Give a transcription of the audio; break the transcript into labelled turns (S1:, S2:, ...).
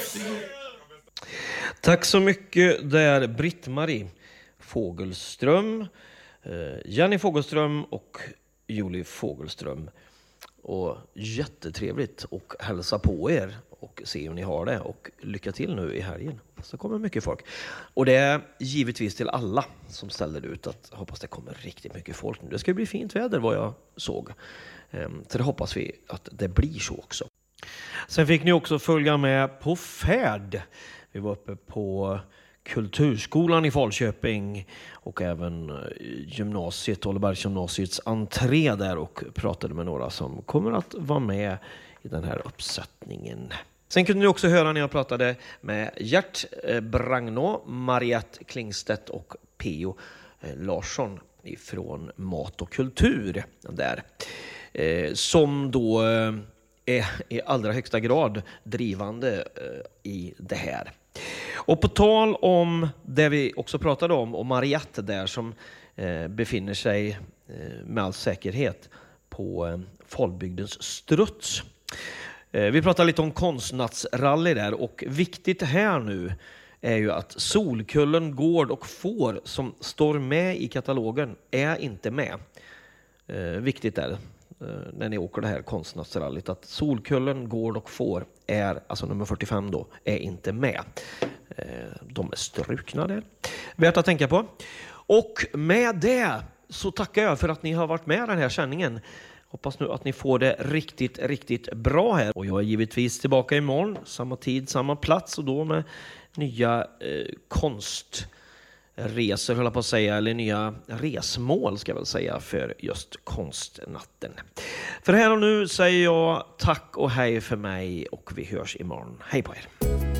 S1: Tack så mycket där Britt-Marie Fogelström, Jenny Fogelström och Julie Fogelström. Och jättetrevligt och hälsa på er och se hur ni har det. Och lycka till nu i helgen. Så kommer mycket folk. Och det är givetvis till alla som ställer ut att hoppas det kommer riktigt mycket folk nu. Det ska bli fint väder vad jag såg. Så det hoppas vi att det blir så också. Sen fick ni också följa med på färd. Vi var uppe på Kulturskolan i Falköping och även gymnasiet, Ollebergsgymnasiets entré där och pratade med några som kommer att vara med i den här uppsättningen. Sen kunde ni också höra när jag pratade med Gert Bragnå, Mariette Klingstedt och P.O. Larsson ifrån Mat och kultur där. Som då är i allra högsta grad drivande i det här. Och på tal om det vi också pratade om och Mariette där som befinner sig med all säkerhet på Falbygdens struts. Vi pratade lite om konstnattsrally där och viktigt här nu är ju att Solkullen, gård och får som står med i katalogen är inte med. Viktigt är när ni åker det här konstnattsrallyt att Solkullen, gård och får är, alltså nummer 45 då, är inte med. De är strukna där. Värt att tänka på. Och med det så tackar jag för att ni har varit med i den här sändningen. Hoppas nu att ni får det riktigt, riktigt bra här. Och jag är givetvis tillbaka imorgon. Samma tid, samma plats och då med nya konstresor, höll jag på att säga. Eller nya resmål ska jag väl säga för just konstnatten. För här och nu säger jag tack och hej för mig och vi hörs imorgon. Hej på er!